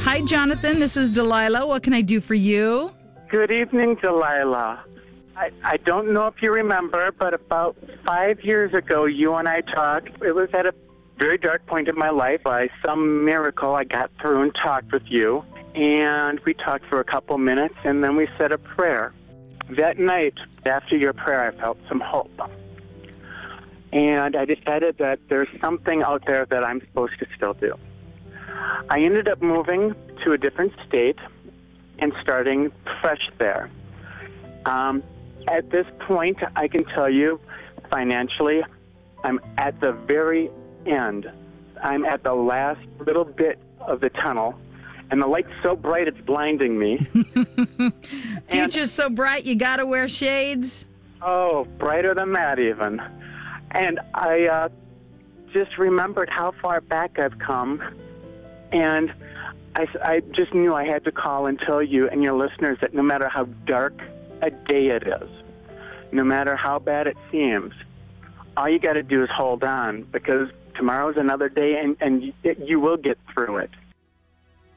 Hi, Jonathan. This is Delilah. What can I do for you? Good evening, Delilah. I don't know if you remember, but about 5 years ago, you and I talked. It was at a very dark point in my life. By some miracle, I got through and talked with you. And we talked for a couple minutes, and then we said a prayer. That night, after your prayer, I felt some hope. And I decided that there's something out there that I'm supposed to still do. I ended up moving to a different state and starting fresh there. At this point, I can tell you, financially, I'm at the very end. I'm at the last little bit of the tunnel, and the light's so bright it's blinding me. Future's so bright you gotta wear shades? Oh, brighter than that even. And I just remembered how far back I've come, and I just knew I had to call and tell you and your listeners that no matter how dark a day it is, no matter how bad it seems, all you got to do is hold on, because tomorrow's another day, and you will get through it.